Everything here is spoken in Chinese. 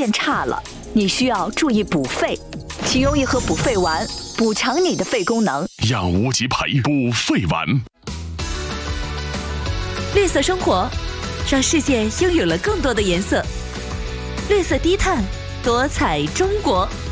变差了，你需要注意补肺。请用一盒补肺丸补偿你的肺功能。 让无极赔补肺丸。 绿色生活，让世界拥有了更多的颜色。绿色低碳，多彩中国。